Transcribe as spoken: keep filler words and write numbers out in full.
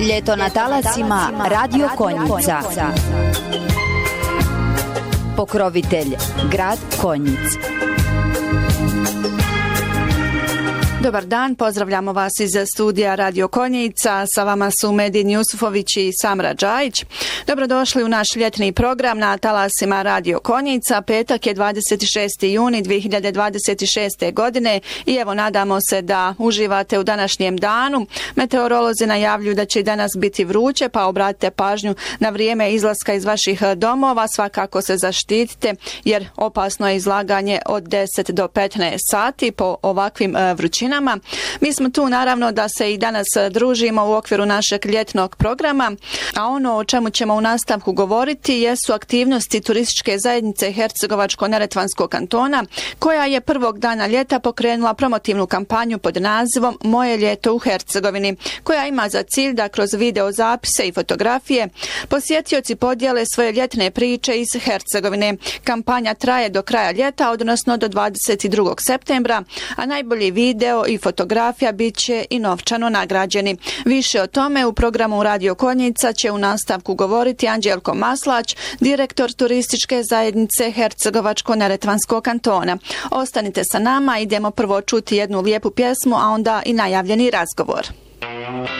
Ljeto na talasima Radio Konjica. Pokrovitelj grad Konjic. Dobar dan, pozdravljamo vas iz studija Radio Konjica. Sa vama su Medin Jusufović i Samra Džajić. Dobrodošli u naš ljetni program na talasima Radio Konjica. Petak je dvadeset šesti juni dvije hiljade dvadeset šeste. godine i evo nadamo se da uživate u današnjem danu. Meteorolozi najavljuju da će i danas biti vruće, pa obratite pažnju na vrijeme izlaska iz vaših domova. Svakako se zaštitite jer opasno je izlaganje od deset do petnaest sati po ovakvim vrućinama. Mi smo tu naravno da se i danas družimo u okviru našeg ljetnog programa, a ono o čemu ćemo u nastavku govoriti jesu aktivnosti turističke zajednice Hercegovačko-neretvanskog kantona, koja je prvog dana ljeta pokrenula promotivnu kampanju pod nazivom Moje ljeto u Hercegovini, koja ima za cilj da kroz video zapise i fotografije posjetioci podijele svoje ljetne priče iz Hercegovine. Kampanja traje do kraja ljeta, odnosno do dvadeset drugog septembra, a najbolji video i fotografija bit će i novčano nagrađeni. Više o tome u programu Radio Konjica će u nastavku govoriti Anđelko Maslać, direktor turističke zajednice Hercegovačko-neretvanskog kantona. Ostanite sa nama, idemo prvo čuti jednu lijepu pjesmu, a onda i najavljeni razgovor.